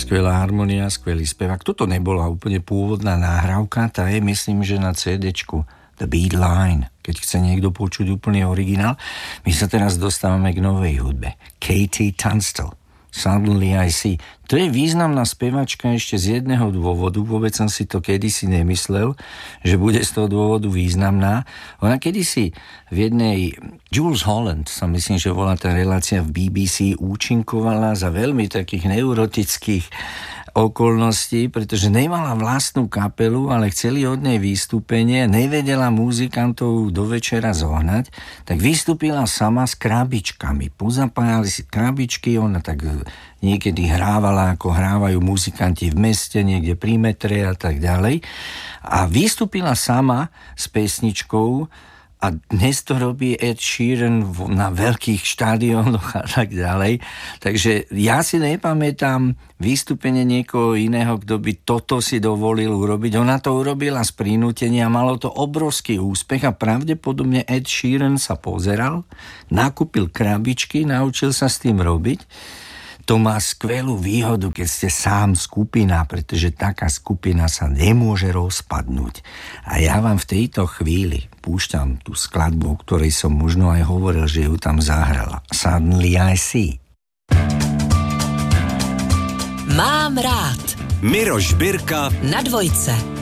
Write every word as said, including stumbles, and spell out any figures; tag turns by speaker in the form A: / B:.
A: skvelá harmonia, skvelý spevák. Toto nebola úplne pôvodná nahrávka, tá je, myslím, že na cédečku The Beat Line, keď chce niekto počuť úplný originál. My sa teraz dostávame k novej hudbe. Katie Tunstall, Suddenly I See. To je významná spevačka ešte z jedného dôvodu. Vôbec som si to kedysi nemyslel, že bude z toho dôvodu významná. Ona kedysi v jednej Jules Holland, sa myslím, že bola tá relácia v bé bé cé, účinkovala za veľmi takých neurotických okolností, pretože nemala vlastnú kapelu, ale chceli od nej vystúpenie, nevedela muzikantov do večera zohnať, tak vystúpila sama s krabičkami. Pozapájali si krabičky, ona tak niekedy hrávala, ako hrávajú muzikanti v meste, niekde pri metre a tak ďalej. A vystúpila sama s pesničkou. A dnes to robí Ed Sheeran na veľkých štadiónoch a tak ďalej. Takže ja si nepamätám vystúpenie niekoho iného, kto by toto si dovolil urobiť. Ona to urobila z prinútenia, malo to obrovský úspech a pravdepodobne Ed Sheeran sa pozeral, nakúpil krabičky, naučil sa s tým robiť. To má skvelú výhodu, keď ste sám skupina, pretože taká skupina sa nemôže rozpadnúť. A ja vám v tejto chvíli púšťam tú skladbu, o ktorej som možno aj hovoril, že ju tam zahrala. Suddenly I See.
B: Mám rád.
C: Miroš Birka
B: na dvojce.